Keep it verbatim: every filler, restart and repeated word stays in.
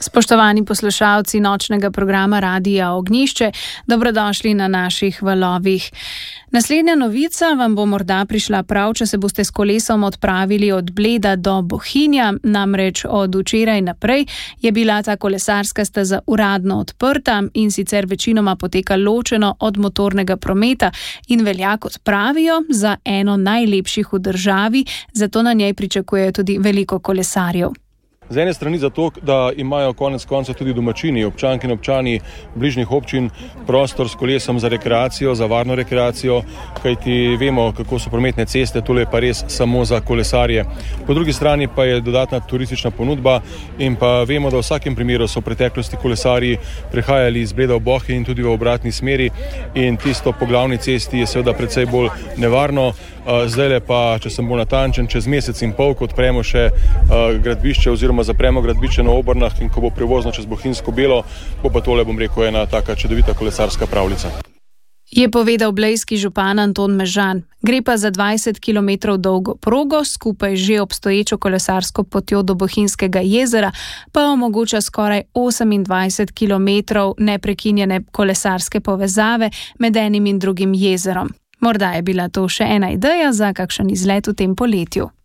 Spoštovani poslušalci nočnega programa Radia Ognjišče, dobrodošli na naših valovih. Naslednja novica vam bo morda prišla prav, če se boste s kolesom odpravili od Bleda do Bohinja, namreč od včeraj naprej je bila ta kolesarska steza uradno odprta in sicer večinoma poteka ločeno od motornega prometa in velja, kot pravijo, za eno najlepših v državi, zato na njej pričakujejo tudi veliko kolesarjev. Z ene strani zato, da imajo konec konca tudi domačini, občanke in občani bližnjih občin prostor s kolesom za rekreacijo, za varno rekreacijo, kajti vemo, kako so prometne ceste, tole je pa res samo za kolesarje. Po drugi strani pa je dodatna turistična ponudba in pa vemo, da v vsakem primeru so v preteklosti kolesarji prehajali iz Bleda v Bohinj in tudi v obratni smeri in tisto po glavni cesti je seveda precej bolj nevarno. Zdaj pa, če sem bolj natančen, čez mesec in pol, ko odpremo še gradbišče oziroma zapremo gradbišče na Obrnah in ko bo prevozno čez Bohinjsko Belo, bo pa tole, bom rekel, ena taka čudovita kolesarska pravljica. Je povedal blejski župan Anton Mežan. Gre pa za dvajset kilometrov dolgo progo, skupaj že obstoječo kolesarsko potjo do Bohinjskega jezera, pa omogoča skoraj osemindvajset kilometrov neprekinjene kolesarske povezave med enim in drugim jezerom. Morda je bila to še ena ideja za kakšen izlet v tem poletju.